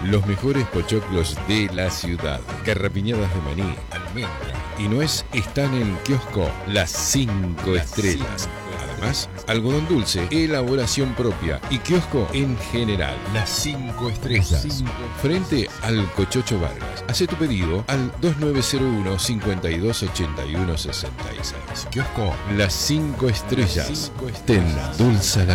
Los mejores pochoclos de la ciudad. Carrapiñadas de maní, almendra y nuez están en kiosco Las 5 Estrellas. Además, algodón dulce, elaboración propia y kiosco en general. Las 5 Estrellas. Frente al Cochocho Vargas. Hace tu pedido al 2901 5281 66. Kiosco Las 5 Estrellas. Te endulza la